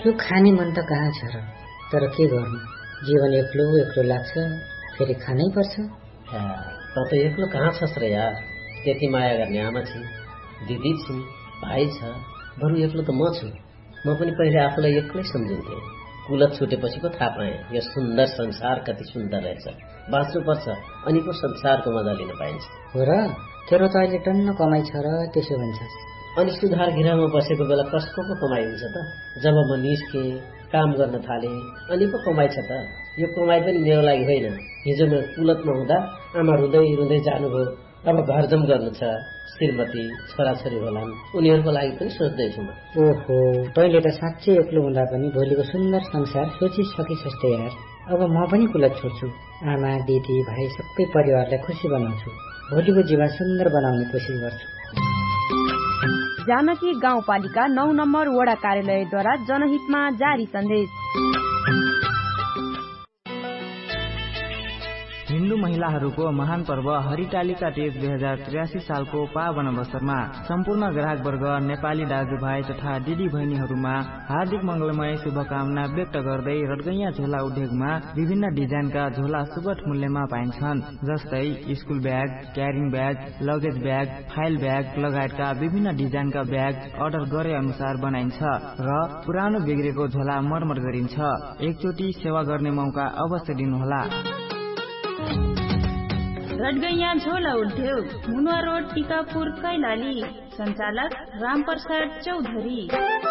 यो खाने मन त कहाँ छ र, तर के गर्नु, जीवन एक्लो एक्लो लाग्छ, फेरि खानै पर्छ। त एक्लो कहाँ छस् र यार, त्यति माया गर्ने आमा छिन्, दिदी छिन्, भाइ छ, बरु एक्लो त म छु। म पनि पहिले आफूलाई एक्लै सम्झिन्थे, कुलत छुटेपछि पो थाहा पाएँ यो सुन्दर संसार कति सुन्दर रहेछ। बाँच्नुपर्छ अनि पो संसारको मजा लिन पाइन्छ। हो र, तेरो त अहिले टन्न कमाइ छ र त्यसो भन्छस्। अनि सुधार गृहमा बसेको बेला कसको पो कमाइ हुन्छ त? जब म निस्केँ, काम गर्न थालेँ, अनि पो कमाइ छ त। यो कमाइ पनि मेरो लागि होइन। हिजो म कुलतमा हुँदा आमा रुँदै रुँदै जानुभयो, अब घर जम गर्नु छ, श्रीमती छोराछोरी होलान्, उनीहरूको लागि पनि सोच्दैछु म। ओहो, तैँले त साँच्चै एक्लो हुँदा पनि भोलिको सुन्दर संसार सोचिसकिस् त यार। अब म पनि कुलत छोड्छु, आमा दिदी भाइ सबै परिवारलाई खुसी बनाउँछु, भोलिको जीवन सुन्दर बनाउने कोसिस गर्छु। जानकी गाउँपालिका 9 नम्बर वडा कार्यालयद्वारा जनहितमा जारी सन्देश। हिन्दू महिलाहरूको महान पर्व हरितालिका तीज 2083 सालको पावन अवसरमा सम्पूर्ण ग्राहक वर्ग, नेपाली दाजुभाइ तथा दिदी बहिनीहरूमा हार्दिक मंगलमय शुभकामना व्यक्त गर्दै रडगैया झोला उद्योगमा विभिन्न डिजाइनका झोला सुगठ मूल्यमा पाइन्छन्। जस्तै school bag, carrying bag, luggage bag, file bag लगायतका विभिन्न डिजाइनका ब्याग अर्डर गरे अनुसार बनाइन्छ र पुरानो बिग्रेको झोला मर्मत गरिन्छ। एकचोटि सेवा गर्ने मौका अवश्य दिनुहोला। रडगैया झोला उद्योग, मुनुवा रोड, टिकापुर, कैलाली। सञ्चालक रामप्रसाद चौधरी।